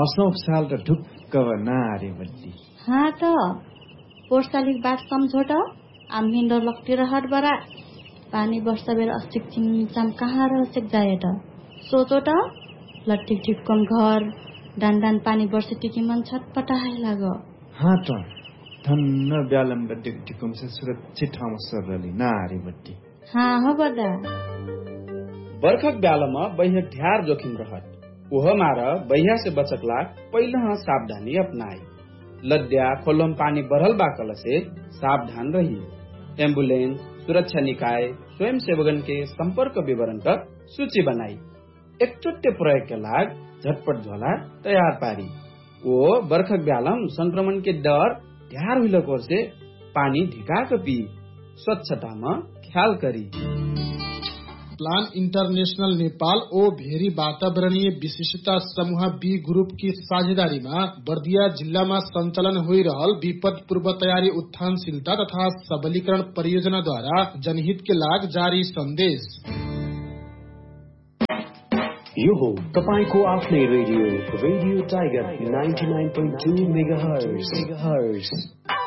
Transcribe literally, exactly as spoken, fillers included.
हसौँ साल र ढुक्क नारे बत्ती हाँ त पोर्सालिक बात सम्झोट आम्हिन्डो लक्तिर हट बरा पानी वर्षा बेर अस्तिक चिमचाम कहाँ रहसेक जाए त सोचो त लट्टिक ठिक्कम घर डान डान पानी वर्षे टिकी मन छटपटाए लाग हाँ त धन्न ब्यालम टिक टिकुम से सुरक्षित ठाउँमा सरली नारे बत्ती हाँ हो बदा बर्खक ब्यालमा बैह ढ्यार जोखिम रहत ओह मार बैहा से बचकला पहिला सावधानी अपनाई लद्या खोलम पानी बढ़ल बाकल से सावधान रही एम्बुलेंस सुरक्षा निकाय स्वयं सेवकन के संपर्क विवरण तक सूची बनाई एकचोटे प्रयोग के लाग झटपट झोला तैयार पारी ओ बर्खक ब्यालम संक्रमण के डर ढ्यार हुइलकोर से पानी ढिकाक पी स्वच्छता में ख्याल करी। प्लान इंटरनेशनल नेपाल ओ भेरी वातावरणीय विशेषता समूह बी ग्रुप की साझेदारी में बर्दिया जिला में संचालन हो रहल विपद पूर्व तैयारी उत्थानशीलता तथा सबलीकरण परियोजना द्वारा जनहित के लाग जारी संदेश। यो हो तपाईको आफ्नै radio radio tiger ninety nine point two megahertz.